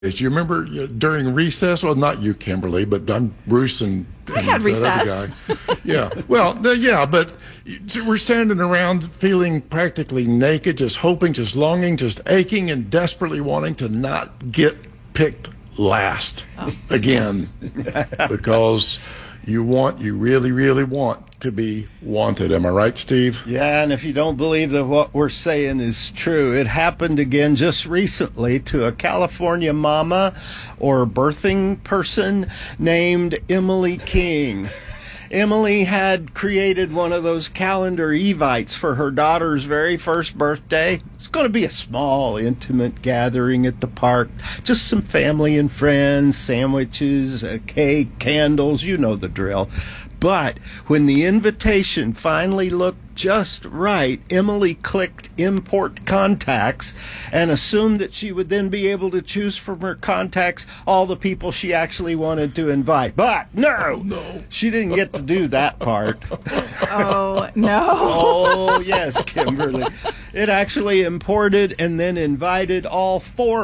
You remember during recess? Well, not you, Kimberly, but Bruce I had recess. Other guy. Yeah. Well, yeah, but we're standing around feeling practically naked, just hoping, just longing, just aching and desperately wanting to not get picked last again because you really, really want to be wanted. Am I right, Steve? Yeah, and if you don't believe that what we're saying is true, it happened again just recently to a California mama or birthing person named Emily King. Emily had created one of those calendar evites for her daughter's very first birthday. It's going to be a small, intimate gathering at the park. Just some family and friends, sandwiches, a cake, candles, you know the drill. But when the invitation finally looked just right, Emily clicked import contacts and assumed that she would then be able to choose from her contacts all the people she actually wanted to invite. But no, she didn't get to do that part. Oh, no. Oh, yes, Kimberly. It actually imported and then invited all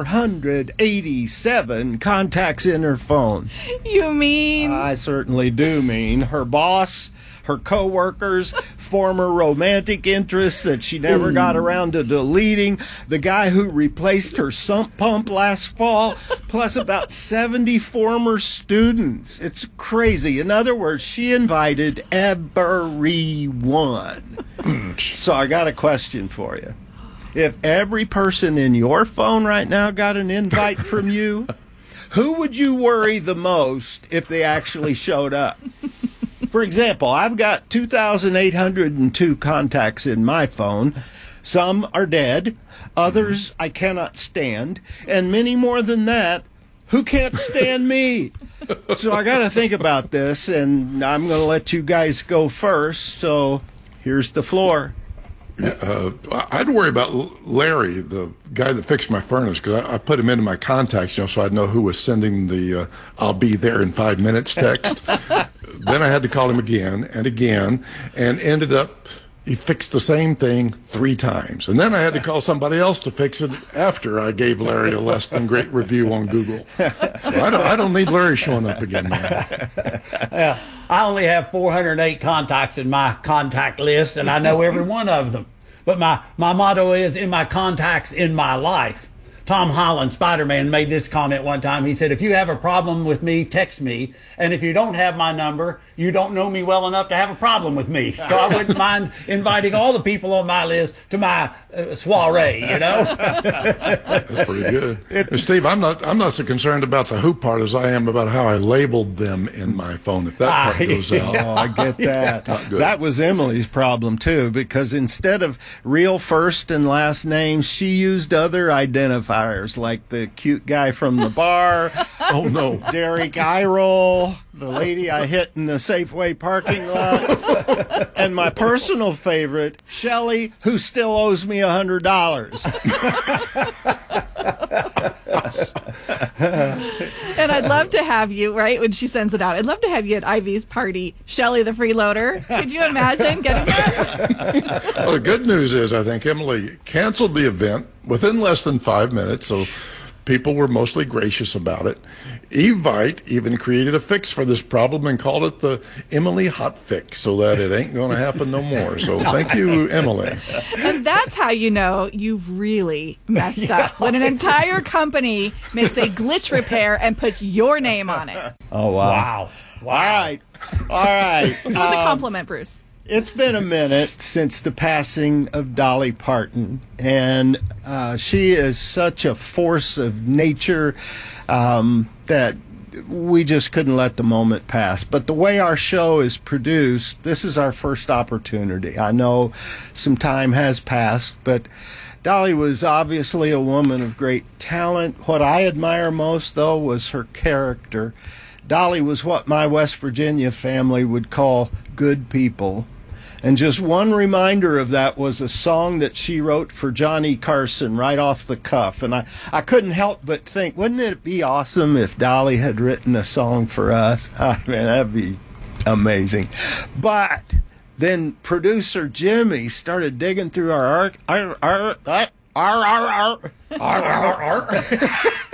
487 contacts in her phone. You mean? I certainly do mean her boss, her co-workers, former romantic interests that she never got around to deleting, the guy who replaced her sump pump last fall, plus about 70 former students. It's crazy. In other words, she invited everyone. So I got a question for you. If every person in your phone right now got an invite from you, who would you worry the most if they actually showed up? For example, I've got 2,802 contacts in my phone. Some are dead, others I cannot stand, and many more than that who can't stand me. So I got to think about this, and I'm going to let you guys go first. So here's the floor. I'd worry about Larry, the guy that fixed my furnace, because I put him into my contacts, so I'd know who was sending the "I'll be there in 5 minutes" text. Then I had to call him again, and ended up he fixed the same thing 3 times. And then I had to call somebody else to fix it after I gave Larry a less than great review on Google. So I don't need Larry showing up again now. Yeah, I only have 408 contacts in my contact list, and I know every one of them. But my motto is, in my contacts, in my life. Tom Holland, Spider-Man, made this comment one time. He said, if you have a problem with me, text me. And if you don't have my number, you don't know me well enough to have a problem with me. So I wouldn't mind inviting all the people on my list to my soiree, That's pretty good. Steve, I'm not so concerned about the who part as I am about how I labeled them in my phone. If that part goes out. Oh, I get that. That was Emily's problem, too, because instead of real first and last names, she used other identifiers, like the cute guy from the bar. Oh, no. Derek Eyroll, the lady I hit in the Safeway parking lot, and my personal favorite, Shelly, who still owes me $100. And I'd love to have you, right, when she sends it out, I'd love to have you at Ivy's party, Shelly the freeloader. Could you imagine getting that? Well, the good news is I think Emily canceled the event within less than 5 minutes, so people were mostly gracious about it. Evite even created a fix for this problem and called it the Emily Hot Fix, so that it ain't going to happen no more. So thank you, Emily. And that's how you know you've really messed up. When an entire company makes a glitch repair and puts your name on it. Oh, wow. All right. It was a compliment, Bruce. It's been a minute since the passing of Dolly Parton, and she is such a force of nature that we just couldn't let the moment pass. But the way our show is produced, this is our first opportunity. I know some time has passed, but Dolly was obviously a woman of great talent. What I admire most, though, was her character. Dolly was what my West Virginia family would call good people. And just one reminder of that was a song that she wrote for Johnny Carson right off the cuff. And I couldn't help but think, wouldn't it be awesome if Dolly had written a song for us? I mean, that'd be amazing. But then producer Jimmy started digging through our